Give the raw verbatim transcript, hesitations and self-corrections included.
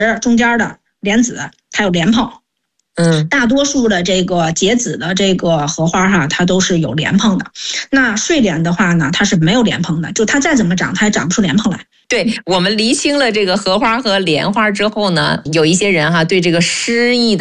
中间的莲子它有莲蓬。 嗯， 大多数的这个结子的这个荷花哈，它都是有莲蓬的。那睡莲的话呢，它是没有莲蓬的，就它再怎么长，它也长不出莲蓬来。 对，我们厘清了这个荷花和莲花之后呢，有一些人哈对这个诗意的